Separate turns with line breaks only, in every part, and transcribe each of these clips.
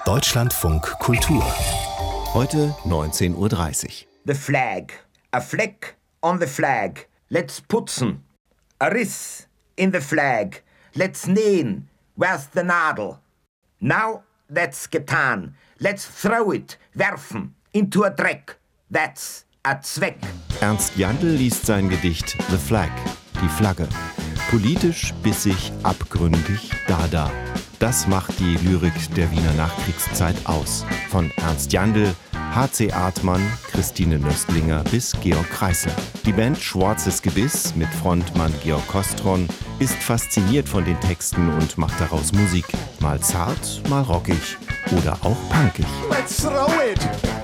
Deutschlandfunk Kultur. Heute 19:30 Uhr.
The flag. A fleck on the flag. Let's putzen. A riss in the flag. Let's nähen. Where's the Nadel? Now that's getan. Let's throw it, werfen, into a Dreck. That's a Zweck.
Ernst Jandl liest sein Gedicht The Flag, die Flagge. Politisch, bissig, abgründig, Dada. Das macht die Lyrik der Wiener Nachkriegszeit aus. Von Ernst Jandl, H.C. Artmann, Christine Nöstlinger bis Georg Kreisler. Die Band Schwarzes Gebiss mit Frontmann Georg Kostron ist fasziniert von den Texten und macht daraus Musik. Mal zart, mal rockig oder auch punkig.
Let's throw it!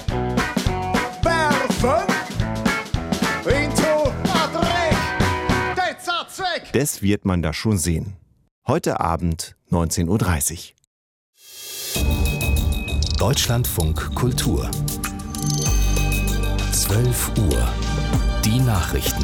Werfen! Into a Dreck! That's a Zweck!
Das wird man da schon sehen. Heute Abend 19:30 Uhr. Deutschlandfunk Kultur. 12 Uhr. Die Nachrichten.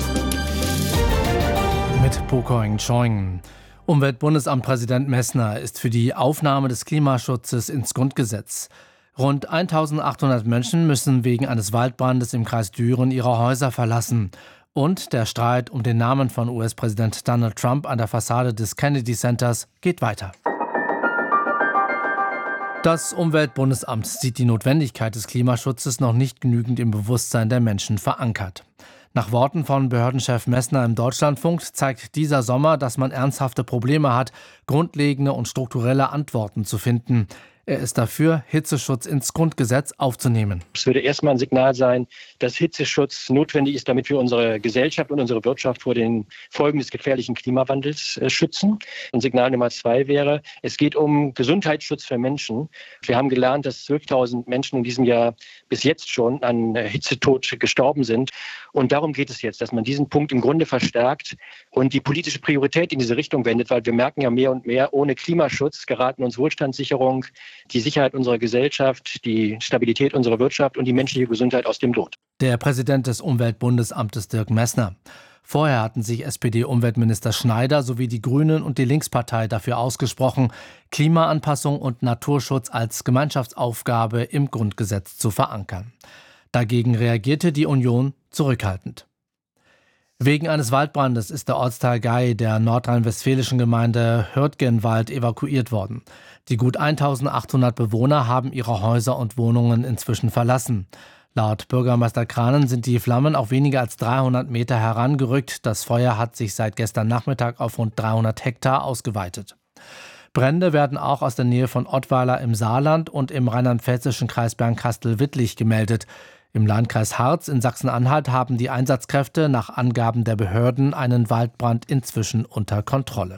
Mit Pokoing Choing. Umweltbundesamtpräsident Messner ist für die Aufnahme des Klimaschutzes ins Grundgesetz. Rund 1800 Menschen müssen wegen eines Waldbrandes im Kreis Düren ihre Häuser verlassen. Und der Streit um den Namen von US-Präsident Donald Trump an der Fassade des Kennedy Centers geht weiter. Das Umweltbundesamt sieht die Notwendigkeit des Klimaschutzes noch nicht genügend im Bewusstsein der Menschen verankert. Nach Worten von Behördenchef Messner im Deutschlandfunk zeigt dieser Sommer, dass man ernsthafte Probleme hat, grundlegende und strukturelle Antworten zu finden. Er ist dafür, Hitzeschutz ins Grundgesetz aufzunehmen.
Es würde erstmal ein Signal sein, dass Hitzeschutz notwendig ist, damit wir unsere Gesellschaft und unsere Wirtschaft vor den Folgen des gefährlichen Klimawandels schützen. Und Signal Nummer 2 wäre, es geht um Gesundheitsschutz für Menschen. Wir haben gelernt, dass 12.000 Menschen in diesem Jahr bis jetzt schon an Hitzetod gestorben sind. Und darum geht es jetzt, dass man diesen Punkt im Grunde verstärkt und die politische Priorität in diese Richtung wendet, weil wir merken ja mehr und mehr, ohne Klimaschutz geraten uns Wohlstandssicherung, die Sicherheit unserer Gesellschaft, die Stabilität unserer Wirtschaft und die menschliche Gesundheit aus dem Lot.
Der Präsident des Umweltbundesamtes Dirk Messner. Vorher hatten sich SPD-Umweltminister Schneider sowie die Grünen und die Linkspartei dafür ausgesprochen, Klimaanpassung und Naturschutz als Gemeinschaftsaufgabe im Grundgesetz zu verankern. Dagegen reagierte die Union zurückhaltend. Wegen eines Waldbrandes ist der Ortsteil Gey der nordrhein-westfälischen Gemeinde Hürtgenwald evakuiert worden. Die gut 1800 Bewohner haben ihre Häuser und Wohnungen inzwischen verlassen. Laut Bürgermeister Kranen sind die Flammen auf weniger als 300 Meter herangerückt. Das Feuer hat sich seit gestern Nachmittag auf rund 300 Hektar ausgeweitet. Brände werden auch aus der Nähe von Ottweiler im Saarland und im rheinland-pfälzischen Kreis Bernkastel-Wittlich gemeldet. Im Landkreis Harz in Sachsen-Anhalt haben die Einsatzkräfte nach Angaben der Behörden einen Waldbrand inzwischen unter Kontrolle.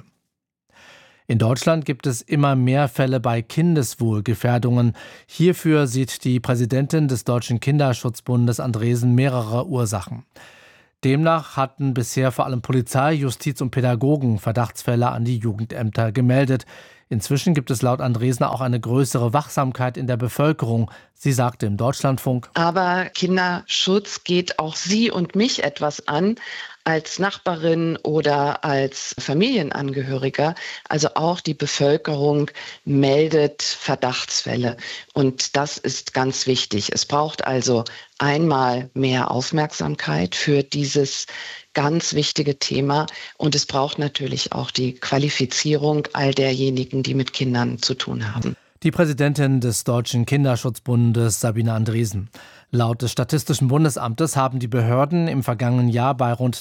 In Deutschland gibt es immer mehr Fälle bei Kindeswohlgefährdungen. Hierfür sieht die Präsidentin des Deutschen Kinderschutzbundes Andresen mehrere Ursachen. Demnach hatten bisher vor allem Polizei, Justiz und Pädagogen Verdachtsfälle an die Jugendämter gemeldet. Inzwischen gibt es laut Andresen auch eine größere Wachsamkeit in der Bevölkerung. Sie sagte im Deutschlandfunk:
Aber Kinderschutz geht auch Sie und mich etwas an, als Nachbarin oder als Familienangehöriger. Also auch die Bevölkerung meldet Verdachtsfälle. Und das ist ganz wichtig. Es braucht also einmal mehr Aufmerksamkeit für dieses ganz wichtige Thema. Und es braucht natürlich auch die Qualifizierung all derjenigen, die mit Kindern zu tun haben.
Die Präsidentin des Deutschen Kinderschutzbundes, Sabine Andresen. Laut des Statistischen Bundesamtes haben die Behörden im vergangenen Jahr bei rund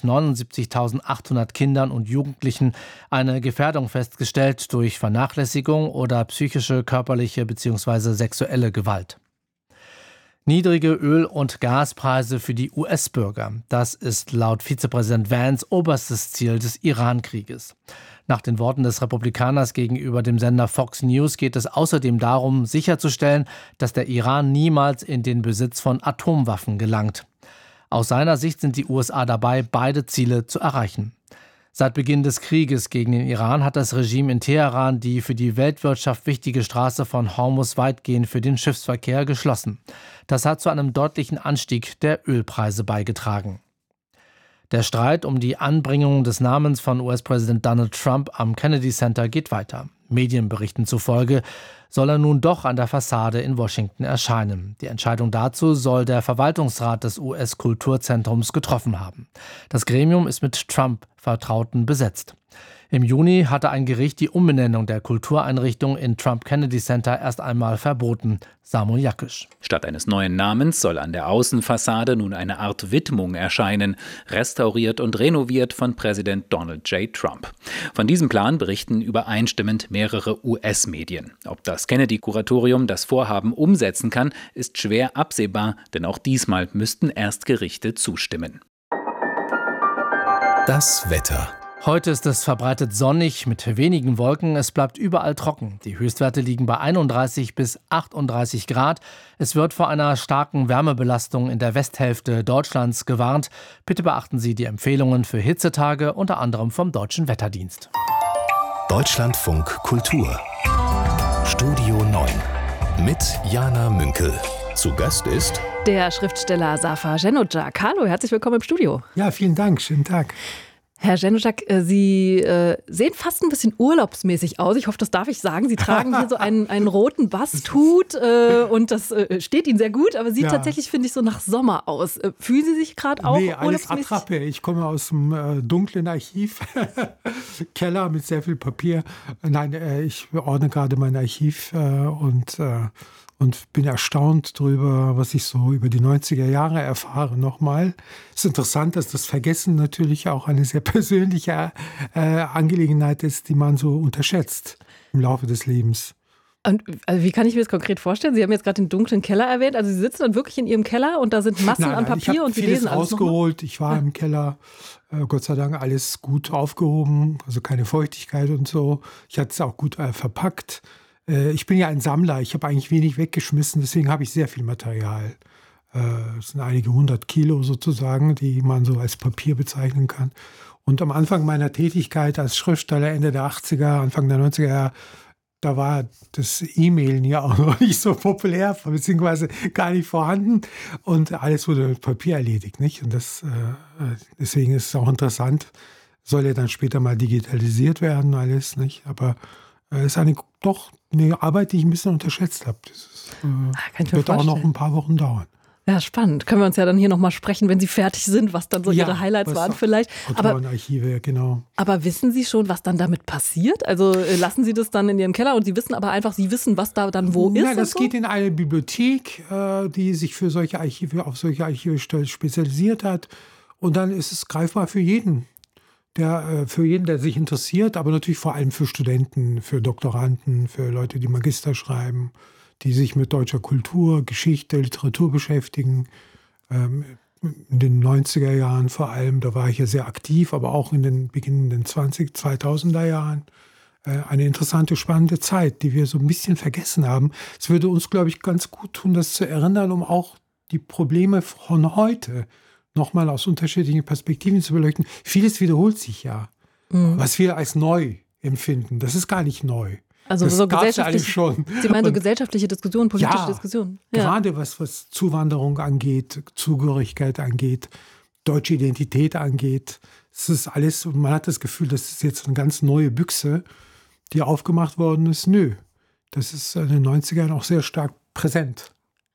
79.800 Kindern und Jugendlichen eine Gefährdung festgestellt durch Vernachlässigung oder psychische, körperliche bzw. sexuelle Gewalt. Niedrige Öl- und Gaspreise für die US-Bürger. Das ist laut Vizepräsident Vance oberstes Ziel des Iran-Krieges. Nach den Worten des Republikaners gegenüber dem Sender Fox News geht es außerdem darum, sicherzustellen, dass der Iran niemals in den Besitz von Atomwaffen gelangt. Aus seiner Sicht sind die USA dabei, beide Ziele zu erreichen. Seit Beginn des Krieges gegen den Iran hat das Regime in Teheran die für die Weltwirtschaft wichtige Straße von Hormuz weitgehend für den Schiffsverkehr geschlossen. Das hat zu einem deutlichen Anstieg der Ölpreise beigetragen. Der Streit um die Anbringung des Namens von US-Präsident Donald Trump am Kennedy Center geht weiter. Medienberichten zufolge soll er nun doch an der Fassade in Washington erscheinen. Die Entscheidung dazu soll der Verwaltungsrat des US-Kulturzentrums getroffen haben. Das Gremium ist mit Trump-Vertrauten besetzt. Im Juni hatte ein Gericht die Umbenennung der Kultureinrichtung in Trump Kennedy Center erst einmal verboten. Samuel Jakisch.
Statt eines neuen Namens soll an der Außenfassade nun eine Art Widmung erscheinen, restauriert und renoviert von Präsident Donald J. Trump. Von diesem Plan berichten übereinstimmend mehrere US-Medien. Ob das Kennedy-Kuratorium das Vorhaben umsetzen kann, ist schwer absehbar, denn auch diesmal müssten erst Gerichte zustimmen.
Das Wetter.
Heute ist es verbreitet sonnig mit wenigen Wolken. Es bleibt überall trocken. Die Höchstwerte liegen bei 31 bis 38 Grad. Es wird vor einer starken Wärmebelastung in der Westhälfte Deutschlands gewarnt. Bitte beachten Sie die Empfehlungen für Hitzetage, unter anderem vom Deutschen Wetterdienst.
Deutschlandfunk Kultur. Studio 9 mit Jana Münkel. Zu Gast ist
der Schriftsteller Zafer Cenocak. Hallo, herzlich willkommen im Studio.
Ja, vielen Dank. Schönen Tag.
Herr Cenocak, Sie sehen fast ein bisschen urlaubsmäßig aus. Ich hoffe, das darf ich sagen. Sie tragen hier so einen roten Basthut und das steht Ihnen sehr gut, aber sieht tatsächlich, finde ich, so nach Sommer aus. Fühlen Sie sich gerade auch
alles
urlaubsmäßig?
Attrappe. Ich komme aus dem dunklen Archiv, Keller mit sehr viel Papier. Nein, ich ordne gerade mein Archiv und bin erstaunt darüber, was ich so über die 90er Jahre erfahre nochmal. Es ist interessant, dass das Vergessen natürlich auch eine sehr persönliche Angelegenheit ist, die man so unterschätzt im Laufe des Lebens.
Und also wie kann ich mir das konkret vorstellen? Sie haben jetzt gerade den dunklen Keller erwähnt. Also Sie sitzen dann wirklich in Ihrem Keller und da sind Massen an Papier und Sie lesen alles
rausgeholt. Ich war im Keller, Gott sei Dank alles gut aufgehoben, also keine Feuchtigkeit und so. Ich hatte es auch gut verpackt. Ich bin ja ein Sammler, ich habe eigentlich wenig weggeschmissen, deswegen habe ich sehr viel Material. Es sind einige 100 Kilo sozusagen, die man so als Papier bezeichnen kann. Und am Anfang meiner Tätigkeit als Schriftsteller, Ende der 80er, Anfang der 90er Jahre, da war das E-Mailen ja auch noch nicht so populär, beziehungsweise gar nicht vorhanden. Und alles wurde mit Papier erledigt, nicht? Und deswegen ist es auch interessant, soll ja dann später mal digitalisiert werden, alles, nicht? Aber es ist eine Arbeit, die ich ein bisschen unterschätzt habe. Das wird auch noch ein paar Wochen dauern.
Ja, spannend. Können wir uns ja dann hier nochmal sprechen, wenn Sie fertig sind, was dann so Ihre Highlights waren vielleicht.
Archive, genau.
Aber wissen Sie schon, was dann damit passiert? Also lassen Sie das dann in Ihrem Keller und Sie wissen aber einfach, Sie wissen, was da dann wo ist?
Nein, das geht in eine Bibliothek, die sich auf solche Archive spezialisiert hat. Und dann ist es greifbar für jeden. Der sich interessiert, aber natürlich vor allem für Studenten, für Doktoranden, für Leute, die Magister schreiben, die sich mit deutscher Kultur, Geschichte, Literatur beschäftigen. In den 90er Jahren vor allem, da war ich ja sehr aktiv, aber auch in den beginnenden 2000er Jahren. Eine interessante, spannende Zeit, die wir so ein bisschen vergessen haben. Es würde uns, glaube ich, ganz gut tun, das zu erinnern, um auch die Probleme von heute nochmal aus unterschiedlichen Perspektiven zu beleuchten. Vieles wiederholt sich ja. Was wir als neu empfinden, das ist gar nicht neu.
Also
das
so
gesellschaftliche, schon.
Sie meinen so gesellschaftliche Diskussionen, politische Diskussionen?
Ja, gerade was Zuwanderung angeht, Zugehörigkeit angeht, deutsche Identität angeht. Es ist alles, man hat das Gefühl, das ist jetzt eine ganz neue Büchse, die aufgemacht worden ist. Nö, das ist in den 90ern auch sehr stark präsent.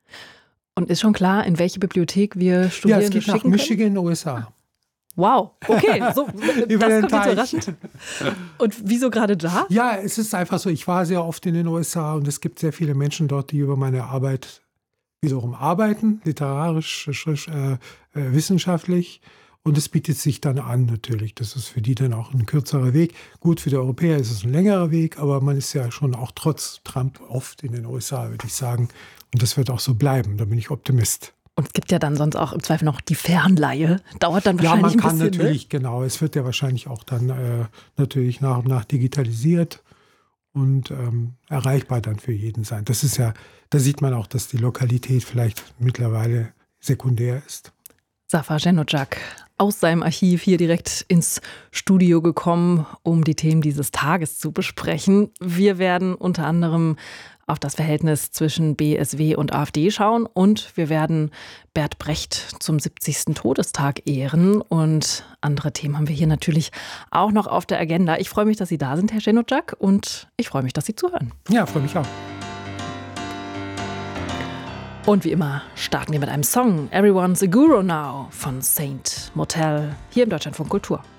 Und ist schon klar, in welche Bibliothek wir Studierende
schicken können? Ja, es geht nach Michigan, USA.
Wow, okay, so, das kommt jetzt überraschend. Und wieso gerade da?
Ja, es ist einfach so, ich war sehr oft in den USA und es gibt sehr viele Menschen dort, die über meine Arbeit wiederum arbeiten, literarisch, wissenschaftlich. Und es bietet sich dann an natürlich. Das ist für die dann auch ein kürzerer Weg. Gut, für die Europäer ist es ein längerer Weg, aber man ist ja schon auch trotz Trump oft in den USA, würde ich sagen. Und das wird auch so bleiben, da bin ich Optimist.
Und es gibt ja dann sonst auch im Zweifel noch die Fernleihe. Dauert dann wahrscheinlich ein bisschen. Ja, man kann
natürlich, genau. Es wird ja wahrscheinlich auch dann natürlich nach und nach digitalisiert und erreichbar dann für jeden sein. Das ist ja, da sieht man auch, dass die Lokalität vielleicht mittlerweile sekundär ist.
Zafer Cenocak aus seinem Archiv hier direkt ins Studio gekommen, um die Themen dieses Tages zu besprechen. Wir werden unter anderem auf das Verhältnis zwischen BSW und AfD schauen und wir werden Bert Brecht zum 70. Todestag ehren und andere Themen haben wir hier natürlich auch noch auf der Agenda. Ich freue mich, dass Sie da sind, Herr Genocek, und ich freue mich, dass Sie zuhören.
Ja, freue mich auch.
Und wie immer starten wir mit einem Song, Everyone's a Guru Now von Saint Motel, hier im Deutschlandfunk Kultur.